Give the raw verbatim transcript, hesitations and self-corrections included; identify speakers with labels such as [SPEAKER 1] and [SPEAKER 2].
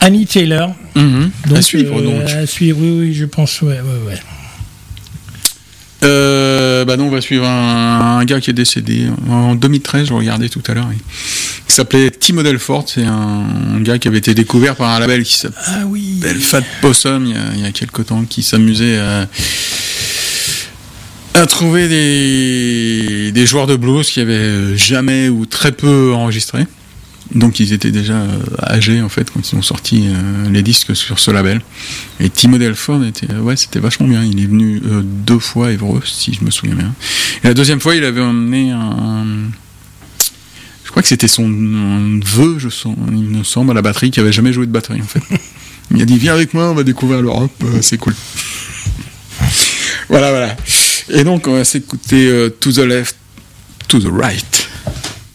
[SPEAKER 1] Annie Taylor.
[SPEAKER 2] Mm-hmm.
[SPEAKER 1] Donc,
[SPEAKER 2] à suivre,
[SPEAKER 1] euh,
[SPEAKER 2] donc.
[SPEAKER 1] À suivre, oui, oui, je pense, ouais, ouais, ouais.
[SPEAKER 2] Euh, bah non, on va suivre un, un gars qui est décédé en deux mille treize, je regardais tout à l'heure. Il, il s'appelait Timo Delfort, c'est un, un gars qui avait été découvert par un label qui s'appelle
[SPEAKER 1] ah, oui.
[SPEAKER 2] Fat Possum il y, a, il y a quelques temps, qui s'amusait à, à trouver des, des joueurs de blues qui avaient jamais ou très peu enregistré. Donc ils étaient déjà euh, âgés en fait quand ils ont sorti euh, les disques sur ce label. Et Timo Delfort était, euh, ouais, c'était vachement bien. Il est venu euh, deux fois à Évreux, si je me souviens bien. Et la deuxième fois, il avait emmené un, je crois que c'était son neveu, je sens, il me semble, à la batterie, qui avait jamais joué de batterie en fait. Il a dit viens avec moi, on va découvrir l'Europe, euh, c'est cool. Voilà, voilà. Et donc on va s'écouter euh, To the Left, To the Right.